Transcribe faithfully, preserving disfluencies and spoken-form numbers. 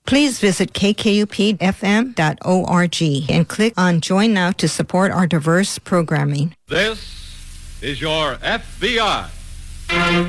Please visit k k u p f m dot org and click on Join Now to support our diverse programming. This is your F B I.